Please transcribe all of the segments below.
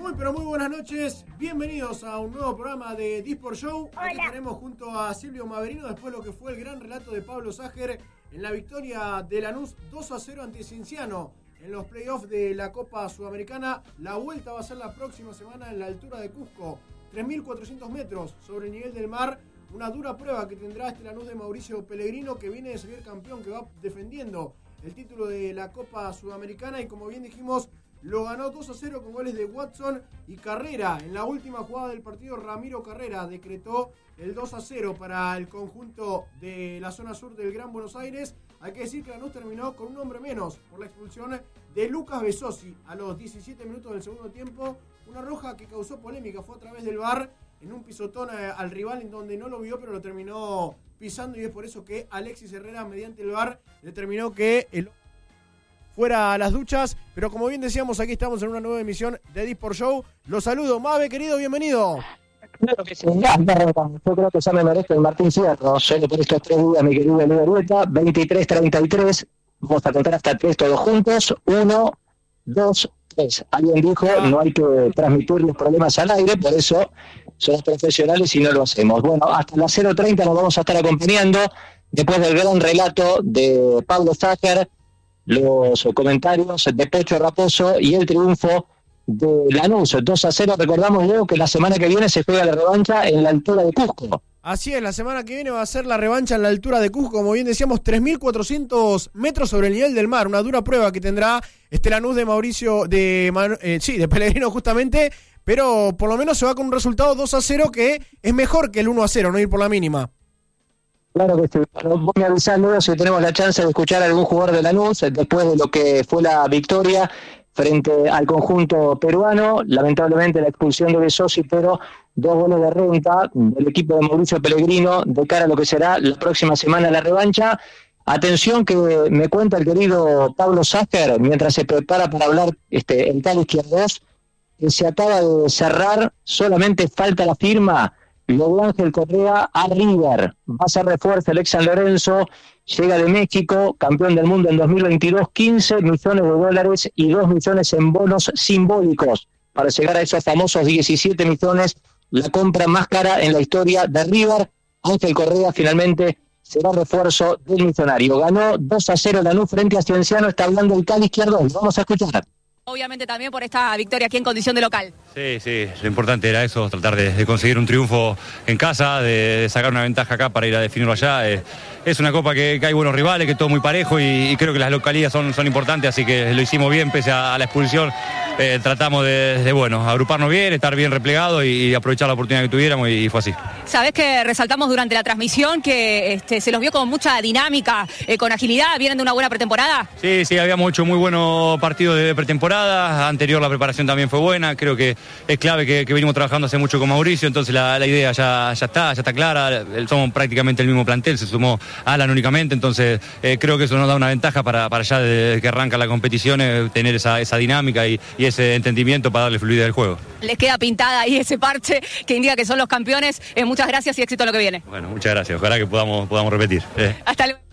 Muy pero muy buenas noches, bienvenidos a un nuevo programa de D-Sport Show. Aquí tenemos junto a Silvio Maverino después de lo que fue el gran relato de Pablo Sager en la victoria de Lanús 2-0 ante Cienciano en los playoffs de la Copa Sudamericana. La vuelta va a ser la próxima semana en la altura de Cusco, 3.400 metros sobre el nivel del mar. Una dura prueba que tendrá este Lanús de Mauricio Pellegrino, que viene de salir campeón, que va defendiendo el título de la Copa Sudamericana y, como bien dijimos, lo ganó 2-0 con goles de Watson y Carrera. En la última jugada del partido, Ramiro Carrera decretó el 2-0 para el conjunto de la zona sur del Gran Buenos Aires. Hay que decir que Lanús terminó con un hombre menos por la expulsión de Lucas Besosi a los 17 minutos del segundo tiempo. Una roja que causó polémica, fue a través del VAR en un pisotón al rival en donde no lo vio, pero lo terminó pisando, y es por eso que Alexis Herrera, mediante el VAR, determinó que el fuera a las duchas. Pero como bien decíamos, aquí estamos en una nueva emisión de D-Sport Show. Los saludo, Mave, querido, bienvenido. Claro que sí, yo creo que ya me merezco el Martín Fierro, solo por estos 3 días, mi querido Luis Rueta. 23-33, vamos a contar hasta 3 todos juntos. 1, 2, 3. Alguien dijo, no hay que transmitir los problemas al aire, por eso somos profesionales y no lo hacemos. Bueno, hasta las 0:30 nos vamos a estar acompañando, después del gran relato de Pablo Sager, los comentarios de Pecho Raposo y el triunfo de Lanús 2-0. Recordamos luego que la semana que viene se juega la revancha en la altura de Cusco. Así es, la semana que viene va a ser la revancha en la altura de Cusco, como bien decíamos, 3.400 metros sobre el nivel del mar, una dura prueba que tendrá este Lanús de Mauricio, de Pellegrino justamente, pero por lo menos se va con un resultado 2-0 que es mejor que el 1-0, no ir por la mínima. Claro que sí. Vos me avisás luego si tenemos la chance de escuchar a algún jugador de Lanús después de lo que fue la victoria frente al conjunto peruano. Lamentablemente la expulsión de Besosi, pero 2 goles de renta del equipo de Mauricio Pellegrino de cara a lo que será la próxima semana la revancha. Atención que me cuenta el querido Pablo Sager, mientras se prepara para hablar el tal Izquierdos, que se acaba de cerrar, solamente falta la firma lo de Ángel Correa a River. Va a ser refuerzo el ex San Lorenzo, llega de México, campeón del mundo en 2022, 15 millones de dólares y 2 millones en bonos simbólicos para llegar a esos famosos 17 millones, la compra más cara en la historia de River. Ángel Correa finalmente será refuerzo del millonario. Ganó 2-0 Lanús frente a Cienciano, está hablando el tal Izquierdo, vamos a escuchar. Obviamente también por esta victoria aquí en condición de local. Sí, lo importante era eso, tratar de conseguir un triunfo en casa, de sacar una ventaja acá para ir a definirlo allá. Es una copa que hay buenos rivales, que todo muy parejo y creo que las localías son importantes, así que lo hicimos bien pese a la expulsión. Tratamos de agruparnos bien, estar bien replegados y aprovechar la oportunidad que tuviéramos y fue así. Sabés que resaltamos durante la transmisión que se los vio con mucha dinámica, con agilidad, vienen de una buena pretemporada. Sí, habíamos hecho muy buenos partidos de pretemporada, anterior la preparación también fue buena, creo que es clave que venimos trabajando hace mucho con Mauricio, entonces la idea ya está clara, somos prácticamente el mismo plantel, se sumó Alan únicamente, entonces creo que eso nos da una ventaja para ya desde que arranca la competición, tener esa dinámica y ese entendimiento para darle fluidez al juego. Les queda pintada ahí ese parche que indica que son los campeones. Muchas gracias y éxito en lo que viene. Bueno, muchas gracias, ojalá que podamos repetir. Hasta luego.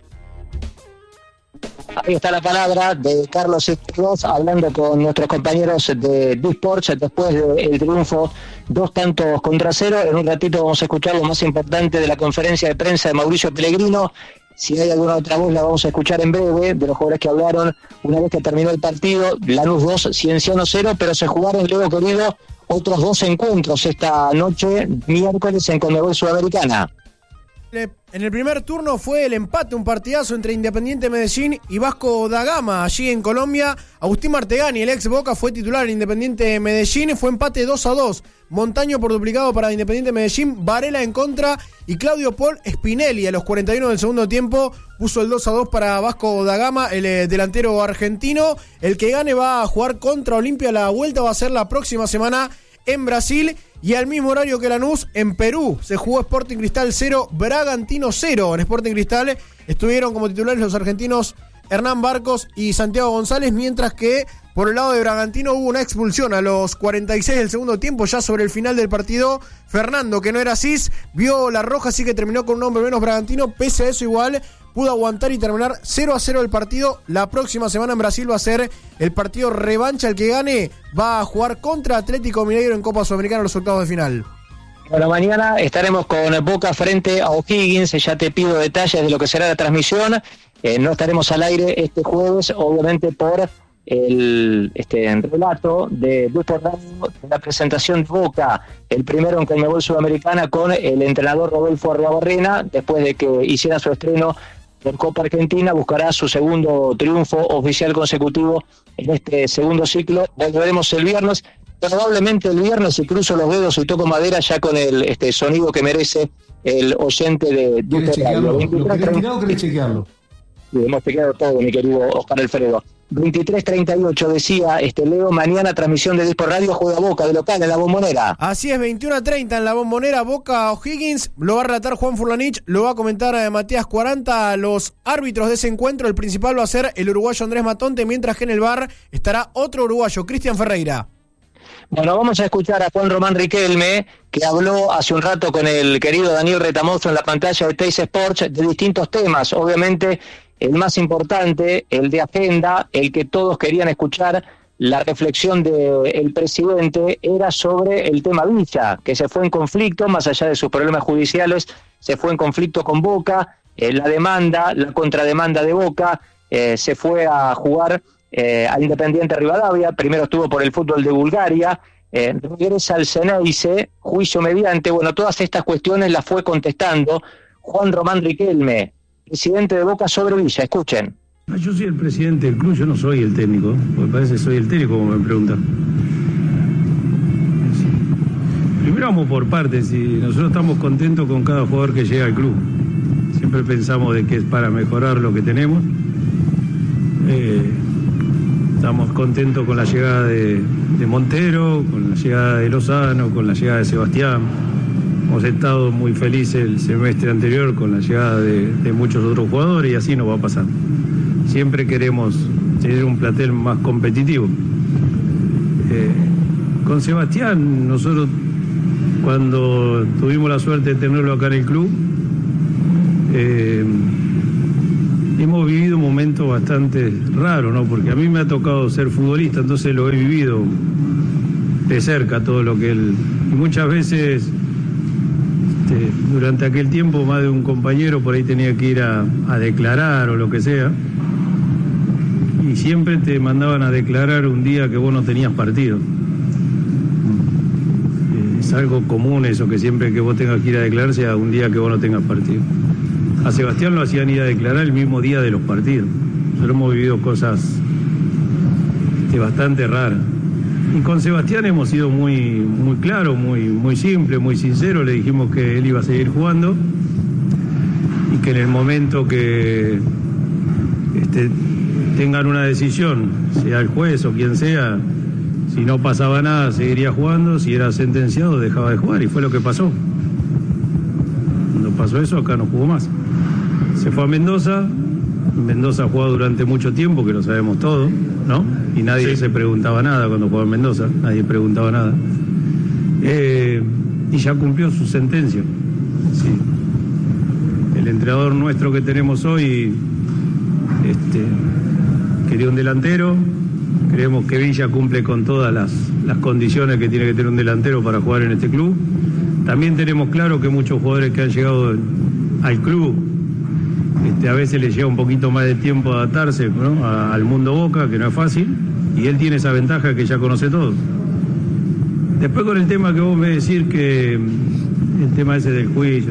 Ahí está la palabra de Carlos Izquierdos hablando con nuestros compañeros de D-Sports después del triunfo 2-0. En un ratito vamos a escuchar lo más importante de la conferencia de prensa de Mauricio Pellegrino. Si hay alguna otra voz la vamos a escuchar en breve, de los jugadores que hablaron una vez que terminó el partido. Lanús 2, Cienciano 0, pero se jugaron, luego querido, otros 2 encuentros esta noche, miércoles en Conmebol Sudamericana. En el primer turno fue el empate, un partidazo entre Independiente Medellín y Vasco da Gama, allí en Colombia. Agustín Martegani, el ex Boca, fue titular en Independiente Medellín, fue empate 2-2. Montaño por duplicado para Independiente Medellín, Varela en contra y Claudio Paul Spinelli a los 41 del segundo tiempo puso el 2-2 para Vasco da Gama, el delantero argentino. El que gane va a jugar contra Olimpia, la vuelta va a ser la próxima semana en Brasil. Y al mismo horario que Lanús, en Perú, se jugó Sporting Cristal 0, Bragantino 0. En Sporting Cristal estuvieron como titulares los argentinos Hernán Barcos y Santiago González, mientras que por el lado de Bragantino hubo una expulsión a los 46 del segundo tiempo, ya sobre el final del partido. Fernando, que no era cis, vio la roja, así que terminó con un hombre menos Bragantino. Pese a eso, igual pudo aguantar y terminar 0-0 el partido. La próxima semana en Brasil va a ser el partido revancha. El que gane va a jugar contra Atlético Mineiro en Copa Sudamericana en los octavos de final. Bueno, mañana estaremos con Boca frente a O'Higgins. Ya te pido detalles de lo que será la transmisión. No estaremos al aire este jueves, obviamente por el relato de Dupor Radio de la presentación de Boca, el primero en Conmebol Sudamericana, con el entrenador Rodolfo Arruabarrena. Después de que hiciera su estreno por Copa Argentina, buscará su segundo triunfo oficial consecutivo en este segundo ciclo. Volveremos el viernes, probablemente el viernes, y cruzo los dedos y toco madera, ya con el sonido que merece el oyente de Dupor Radio. ¿Lo querés tirar o querés chequearlo? Hemos chequeado todo, mi querido Oscar Alfredo. 23:38 decía Leo, mañana transmisión de Dipor Radio, juega Boca de local en la Bombonera. Así es, 21:30 en la Bombonera, Boca O'Higgins, lo va a relatar Juan Furlanich, lo va a comentar Matías 40, los árbitros de ese encuentro. El principal va a ser el uruguayo Andrés Matonte, mientras que en el VAR estará otro uruguayo, Cristian Ferreira. Bueno, vamos a escuchar a Juan Román Riquelme, que habló hace un rato con el querido Daniel Retamoso en la pantalla de Teis Sports de distintos temas. Obviamente el más importante, el de agenda, el que todos querían escuchar, la reflexión del presidente, era sobre el tema Villa, que se fue en conflicto, más allá de sus problemas judiciales, se fue en conflicto con Boca, la demanda, la contrademanda de Boca, se fue a jugar al Independiente Rivadavia, primero estuvo por el fútbol de Bulgaria, regresa al Ceneice, juicio mediante. Bueno, todas estas cuestiones las fue contestando Juan Román Riquelme, presidente de Boca, sobre Villa. Escuchen. Yo soy el presidente del club, yo no soy el técnico, porque parece que soy el técnico, como me preguntan. Primero vamos por partes, y nosotros estamos contentos con cada jugador que llega al club. Siempre pensamos de que es para mejorar lo que tenemos. Estamos contentos con la llegada de Montero, con la llegada de Lozano, con la llegada de Sebastián. Hemos estado muy felices el semestre anterior con la llegada de muchos otros jugadores, y así nos va a pasar. Siempre queremos tener un plantel más competitivo. Con Sebastián, nosotros cuando tuvimos la suerte de tenerlo acá en el club, hemos vivido momentos bastante raros, ¿no? Porque a mí me ha tocado ser futbolista, entonces lo he vivido de cerca todo lo que él... Y muchas veces, durante aquel tiempo, más de un compañero por ahí tenía que ir a declarar o lo que sea, y siempre te mandaban a declarar un día que vos no tenías partido. Es algo común eso, que siempre que vos tengas que ir a declarar sea un día que vos no tengas partido. A Sebastián lo hacían ir a declarar el mismo día de los partidos. Nosotros hemos vivido cosas bastante raras. Y con Sebastián hemos sido muy claros, muy simple, muy sincero. Le dijimos que él iba a seguir jugando y que en el momento que tengan una decisión, sea el juez o quien sea, si no pasaba nada seguiría jugando, si era sentenciado dejaba de jugar, y fue lo que pasó. Cuando pasó eso, acá no jugó más. Se fue a Mendoza. Mendoza ha jugado durante mucho tiempo, que lo sabemos todos, ¿no? Y nadie se preguntaba nada cuando jugaba en Mendoza, nadie preguntaba nada. Y ya cumplió su sentencia. Sí. El entrenador nuestro que tenemos hoy quería un delantero. Creemos que Villa cumple con todas las condiciones que tiene que tener un delantero para jugar en este club. También tenemos claro que muchos jugadores que han llegado al club, a veces les lleva un poquito más de tiempo adaptarse, ¿no? al mundo Boca, que no es fácil, y él tiene esa ventaja que ya conoce todo. Después, con el tema que vos me decís, que el tema ese del juicio,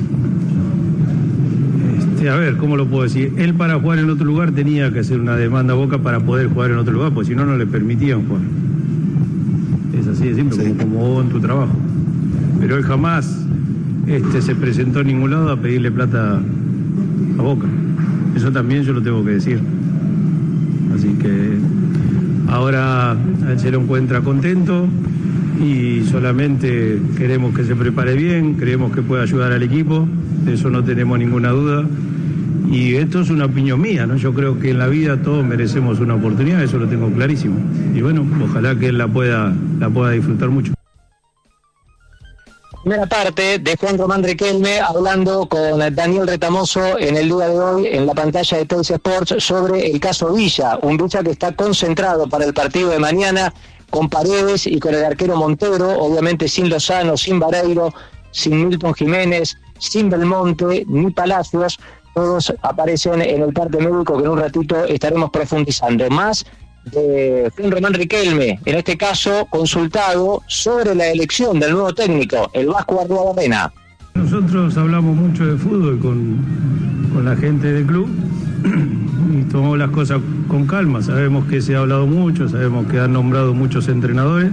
a ver, ¿cómo lo puedo decir? Él, para jugar en otro lugar, tenía que hacer una demanda a Boca para poder jugar en otro lugar, porque si no, no le permitían jugar. Es así de simple, como vos en tu trabajo. Pero él jamás se presentó en ningún lado a pedirle plata a Boca. Eso también yo lo tengo que decir. Así que ahora él se lo encuentra contento y solamente queremos que se prepare bien, creemos que puede ayudar al equipo, de eso no tenemos ninguna duda. Y esto es una opinión mía, ¿no? Yo creo que en la vida todos merecemos una oportunidad, eso lo tengo clarísimo. Y bueno, ojalá que él la pueda disfrutar mucho. Primera parte de Juan Román Riquelme hablando con Daniel Retamoso en el día de hoy en la pantalla de Televisa Sports sobre el caso Villa, un Villa que está concentrado para el partido de mañana con Paredes y con el arquero Montero, obviamente sin Lozano, sin Vareiro, sin Milton Jiménez, sin Belmonte, ni Palacios, todos aparecen en el parte médico que en un ratito estaremos profundizando. Más de Juan Román Riquelme, en este caso consultado sobre la elección del nuevo técnico, el Vasco Arruabarrena. Nosotros hablamos mucho de fútbol con la gente del club y tomamos las cosas con calma. Sabemos que se ha hablado mucho, sabemos que han nombrado muchos entrenadores.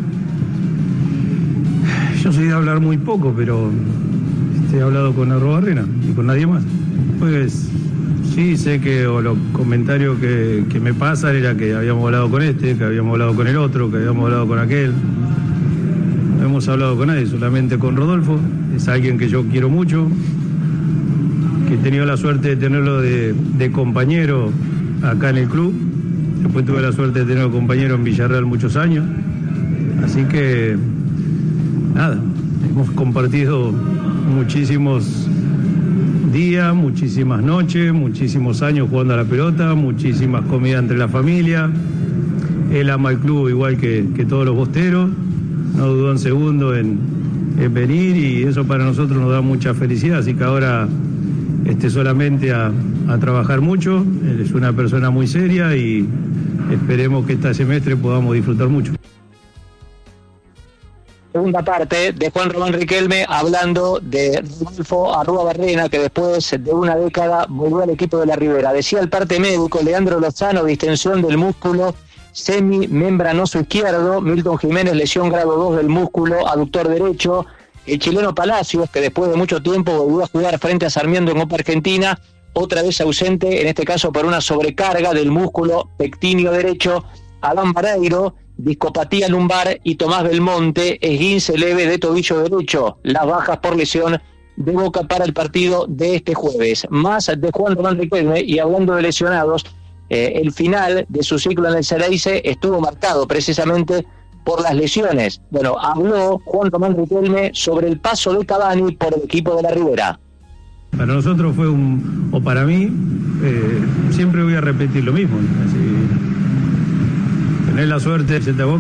Yo soy de hablar muy poco, pero he hablado con Arruabarrena y con nadie más. Pues sí, sé que los comentarios que me pasan era que habíamos hablado con este, que habíamos hablado con el otro, que habíamos hablado con aquel. No hemos hablado con nadie, solamente con Rodolfo. Es alguien que yo quiero mucho, que he tenido la suerte de tenerlo de compañero acá en el club. Después tuve la suerte de tenerlo compañero en Villarreal muchos años. Así que, nada, hemos compartido muchísimos días, muchísimas noches, muchísimos años jugando a la pelota, muchísimas comidas entre la familia. Él ama el club igual que todos los bosteros, no dudó un segundo en venir y eso para nosotros nos da mucha felicidad, así que ahora solamente a trabajar mucho. Él es una persona muy seria y esperemos que este semestre podamos disfrutar mucho. Segunda parte de Juan Román Riquelme hablando de Rodolfo Arruabarrena, que después de una década volvió al equipo de la Ribera. Decía el parte médico, Leandro Lozano, distensión del músculo semimembranoso izquierdo, Milton Jiménez, lesión grado 2 del músculo aductor derecho, el chileno Palacios, que después de mucho tiempo volvió a jugar frente a Sarmiento en Copa Argentina, otra vez ausente, en este caso por una sobrecarga del músculo pectíneo derecho, Adán Vareiro, discopatía lumbar, y Tomás Belmonte, esguince leve de tobillo derecho. Las bajas por lesión de Boca para el partido de este jueves. Más de Juan Román Riquelme, y hablando de lesionados, el final de su ciclo en el Xeraize estuvo marcado precisamente por las lesiones. Bueno, habló Juan Román Riquelme sobre el paso de Cavani por el equipo de la Ribera. Para nosotros fue o para mí, siempre voy a repetir lo mismo, ¿no? Así, tener la suerte de Boca